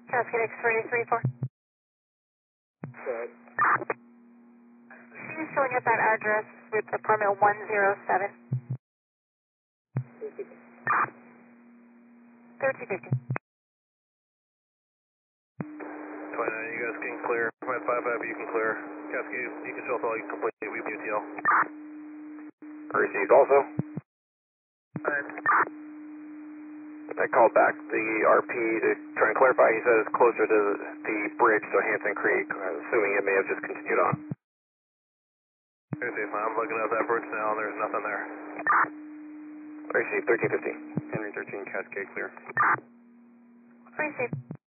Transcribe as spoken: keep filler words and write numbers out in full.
Cascade X three three four. Good. She's showing us that address with apartment one zero seven. thirty fifty. twenty-nine, you guys can clear. five five five, you can clear. Cascade, you can show us all, you can complete it. We have U T L. Received also. Alright. I called back the R P to try and clarify. He says it's closer to the bridge, so Hanson Creek, assuming it may have just continued on. Okay, I'm looking at that bridge now, there's nothing there. Received thirteen fifty. Henry thirteen, Cascade clear. Received.